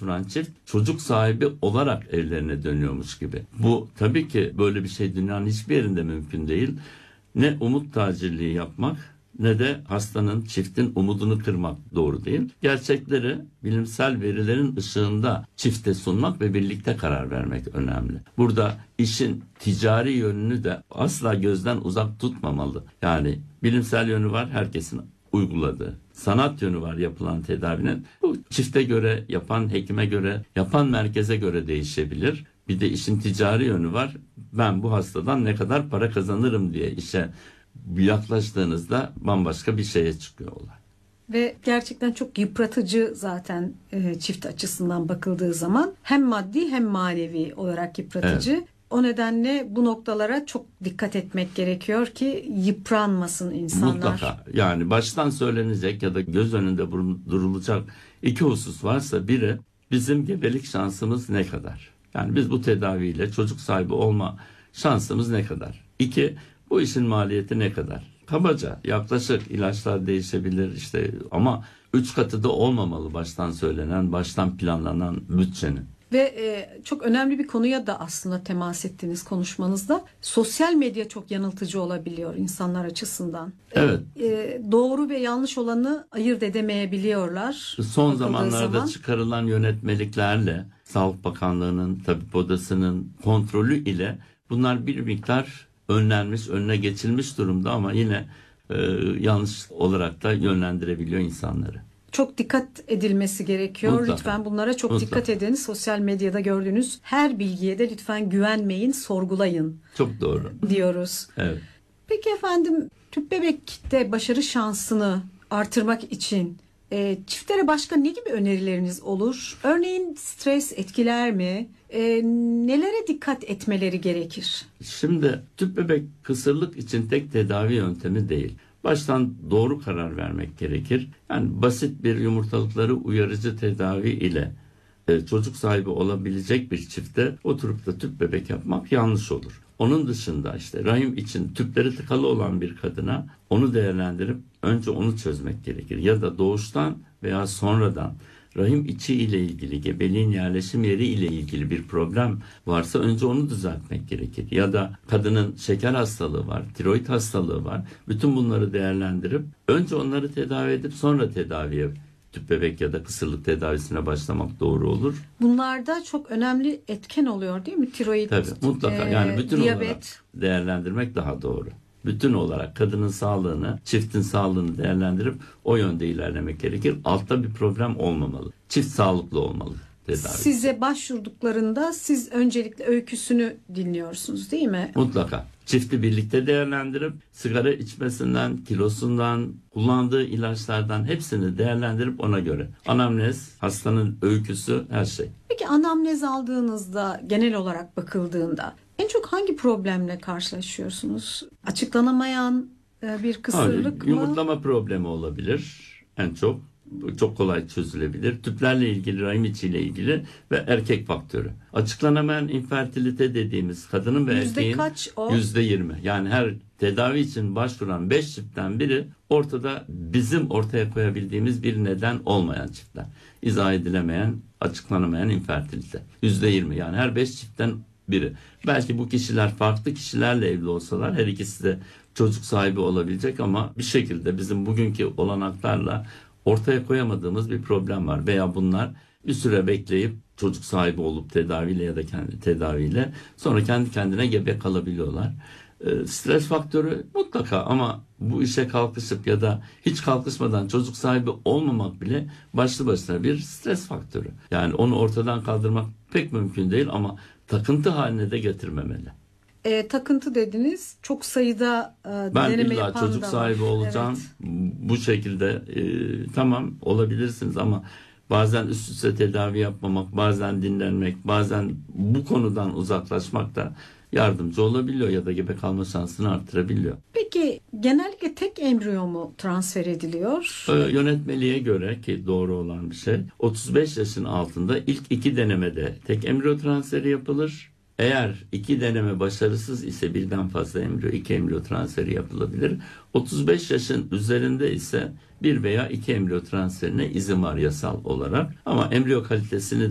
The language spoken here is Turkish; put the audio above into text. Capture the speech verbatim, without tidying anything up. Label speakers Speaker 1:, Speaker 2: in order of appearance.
Speaker 1: başvuran çift çocuk sahibi olarak evlerine dönüyormuş gibi. Bu tabii ki böyle bir şey dünyanın hiçbir yerinde mümkün değil. Ne umut tacirliği yapmak ne de hastanın, çiftin umudunu kırmak doğru değil. Gerçekleri bilimsel verilerin ışığında çifte sunmak ve birlikte karar vermek önemli. Burada işin ticari yönünü de asla gözden uzak tutmamalı. Yani bilimsel yönü var, herkesin uyguladığı. Sanat yönü var yapılan tedavinin. Bu çifte göre, yapan hekime göre, yapan merkeze göre değişebilir. Bir de işin ticari yönü var. Ben bu hastadan ne kadar para kazanırım diye işe yaklaştığınızda bambaşka bir şeye çıkıyor olay.
Speaker 2: Ve gerçekten çok yıpratıcı zaten e, çift açısından bakıldığı zaman. Hem maddi hem manevi olarak yıpratıcı. Evet. O nedenle bu noktalara çok dikkat etmek gerekiyor ki yıpranmasın insanlar.
Speaker 1: Mutlaka. Yani baştan söylenecek ya da göz önünde durulacak iki husus varsa biri bizim gebelik şansımız ne kadar? Yani biz bu tedaviyle çocuk sahibi olma şansımız ne kadar? İki, bu işin maliyeti ne kadar? Kabaca yaklaşık, ilaçlar değişebilir işte ama üç katı da olmamalı baştan söylenen, baştan planlanan bütçenin.
Speaker 2: Ve e, çok önemli bir konuya da aslında temas ettiğiniz konuşmanızda sosyal medya çok yanıltıcı olabiliyor insanlar açısından.
Speaker 1: Evet.
Speaker 2: E, doğru ve yanlış olanı ayırt edemeyebiliyorlar.
Speaker 1: Son zamanlarda
Speaker 2: zaman.
Speaker 1: çıkarılan yönetmeliklerle Sağlık Bakanlığı'nın, Tabip Odası'nın kontrolü ile bunlar bir miktar önlenmiş, önüne geçilmiş durumda ama yine e, yanlış olarak da yönlendirebiliyor insanları.
Speaker 2: Çok dikkat edilmesi gerekiyor.
Speaker 1: Mutlaka.
Speaker 2: Lütfen bunlara çok
Speaker 1: Mutlaka.
Speaker 2: dikkat edin. Sosyal medyada gördüğünüz her bilgiye de lütfen güvenmeyin, sorgulayın.
Speaker 1: Çok doğru.
Speaker 2: Diyoruz.
Speaker 1: Evet.
Speaker 2: Peki efendim, tüp bebekte başarı şansını artırmak için e, çiftlere başka ne gibi önerileriniz olur? Örneğin stres etkiler mi? E, nelere dikkat etmeleri gerekir?
Speaker 1: Şimdi tüp bebek kısırlık için tek tedavi yöntemi değil. Baştan doğru karar vermek gerekir. Yani basit bir yumurtalıkları uyarıcı tedavi ile e, çocuk sahibi olabilecek bir çifte oturup da tüp bebek yapmak yanlış olur. Onun dışında işte rahim için tüpleri tıkalı olan bir kadına onu değerlendirip önce onu çözmek gerekir. Ya da doğuştan veya sonradan rahim içi ile ilgili, gebeliğin yerleşim yeri ile ilgili bir problem varsa önce onu düzeltmek gerekir. Ya da kadının şeker hastalığı var, tiroid hastalığı var. Bütün bunları değerlendirip önce onları tedavi edip sonra tedaviye, tüp bebek ya da kısırlık tedavisine başlamak doğru olur.
Speaker 2: Bunlarda çok önemli etken oluyor değil mi? Tiroid,
Speaker 1: tabii, mutlaka.
Speaker 2: e,
Speaker 1: yani bütün
Speaker 2: diyabet.
Speaker 1: olarak değerlendirmek daha doğru. Bütün olarak kadının sağlığını, çiftin sağlığını değerlendirip o yönde ilerlemek gerekir. Altta bir problem olmamalı. Çift sağlıklı olmalı tedavi.
Speaker 2: Size başvurduklarında siz öncelikle öyküsünü dinliyorsunuz değil mi?
Speaker 1: Mutlaka. Çifti birlikte değerlendirip sigara içmesinden, kilosundan, kullandığı ilaçlardan hepsini değerlendirip ona göre. Anamnez, hastanın öyküsü, her şey.
Speaker 2: Peki anamnez aldığınızda genel olarak bakıldığında en çok hangi problemle karşılaşıyorsunuz? Açıklanamayan bir kısırlık
Speaker 1: Hayır,
Speaker 2: mı?
Speaker 1: Yumurtlama problemi olabilir en çok. Çok kolay çözülebilir. Tüplerle ilgili, rahim içiyle ilgili ve erkek faktörü. Açıklanamayan infertilite dediğimiz kadının ve
Speaker 2: Yüzde
Speaker 1: erkeğin
Speaker 2: kaç o?
Speaker 1: yüzde yirmi. Yani her tedavi için başvuran beş çiftten biri ortada bizim ortaya koyabildiğimiz bir neden olmayan çiftler. İzah edilemeyen, açıklanamayan infertilite. Yüzde yirmi. Yani her beş çiftten biri. Belki bu kişiler farklı kişilerle evli olsalar her ikisi de çocuk sahibi olabilecek ama bir şekilde bizim bugünkü olanaklarla ortaya koyamadığımız bir problem var. Veya bunlar bir süre bekleyip çocuk sahibi olup tedaviyle ya da kendi tedaviyle sonra kendi kendine gebe kalabiliyorlar. E, stres faktörü mutlaka ama bu işe kalkışıp ya da hiç kalkışmadan çocuk sahibi olmamak bile başlı başına bir stres faktörü. Yani onu ortadan kaldırmak pek mümkün değil ama takıntı haline de getirmemeli.
Speaker 2: E, takıntı dediniz. Çok sayıda e,
Speaker 1: ben
Speaker 2: deneme
Speaker 1: illa
Speaker 2: yapan
Speaker 1: çocuk
Speaker 2: da
Speaker 1: sahibi
Speaker 2: var.
Speaker 1: olacağım.
Speaker 2: Evet.
Speaker 1: Bu şekilde e, tamam olabilirsiniz ama bazen üst üste tedavi yapmamak, bazen dinlenmek, bazen bu konudan uzaklaşmak da yardımcı olabiliyor ya da gebe kalma şansını arttırabiliyor.
Speaker 2: Peki genellikle tek embriyo mu transfer ediliyor?
Speaker 1: Ee, yönetmeliğe göre ki doğru olan bir şey otuz beş yaşın altında ilk iki denemede tek embriyo transferi yapılır. Eğer iki deneme başarısız ise birden fazla embriyo, iki embriyo transferi yapılabilir. otuz beş yaşın üzerinde ise bir veya iki embriyo transferine izin var yasal olarak. Ama embriyo kalitesini